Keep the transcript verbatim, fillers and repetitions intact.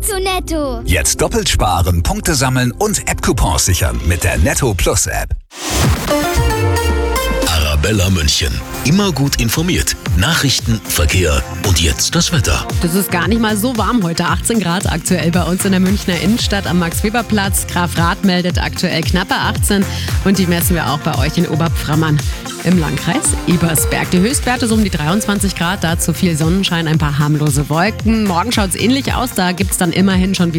zu Netto. Jetzt doppelt sparen, Punkte sammeln und App-Coupons sichern mit der Netto Plus App. Arabella München. Immer gut informiert. Nachrichten, Verkehr und jetzt das Wetter. Das ist gar nicht mal so warm heute. achtzehn Grad aktuell bei uns in der Münchner Innenstadt am Max-Weber-Platz. Grafrath meldet aktuell knappe achtzehn und die messen wir auch bei euch in Oberpframmern. Im Landkreis Ebersberg. Die Höchstwerte so um die dreiundzwanzig Grad, dazu viel Sonnenschein, ein paar harmlose Wolken. Morgen schaut es ähnlich aus, da gibt es dann immerhin schon wieder